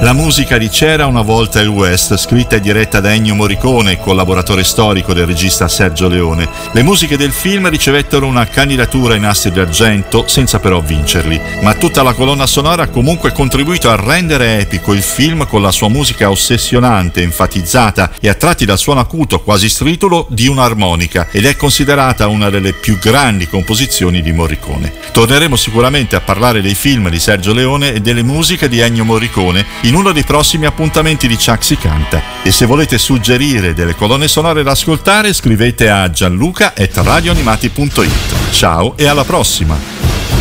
la musica di C'era una volta il West, scritta e diretta da Ennio Morricone, collaboratore storico del regista Sergio Leone. Le musiche del film ricevettero una candidatura ai Nastri d'Argento senza però vincerli, ma tutta la colonna sonora ha comunque contribuito a rendere epico il film con la sua musica ossessionante, enfatizzata e a tratti dal suono acuto, quasi stritulo, di un'armonica, ed è considerata una delle più grandi composizioni di Morricone. Torneremo sicuramente a parlare dei film di Sergio Leone e delle musiche di Ennio Morricone in uno dei prossimi appuntamenti di Chuck si canta. E se volete suggerire delle colonne sonore da ascoltare, scrivete a gianluca@radioanimati.it. Ciao e alla prossima!